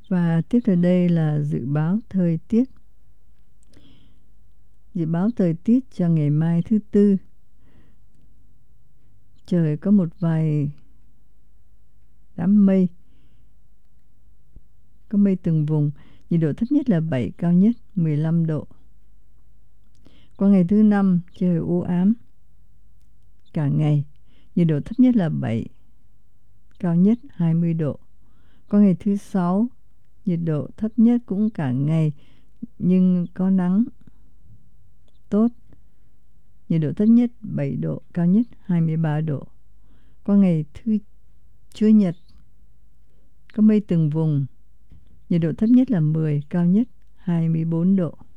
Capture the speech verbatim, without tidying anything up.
Và tiếp theo đây là dự báo thời tiết. Dự báo thời tiết cho ngày mai thứ Tư. Trời có một vài đám mây, có mây từng vùng. Nhiệt độ thấp nhất là bảy, cao nhất mười lăm độ. Qua ngày thứ Năm, trời u ám cả ngày. Nhiệt độ thấp nhất là bảy, cao nhất hai mươi độ. Qua ngày thứ Sáu, nhiệt độ thấp nhất cũng cả ngày nhưng có nắng tốt. Nhiệt độ thấp nhất bảy độ, cao nhất hai mươi ba độ. Qua ngày thứ Chủ nhật, có mây từng vùng. Nhiệt độ thấp nhất là mười, cao nhất hai mươi bốn độ.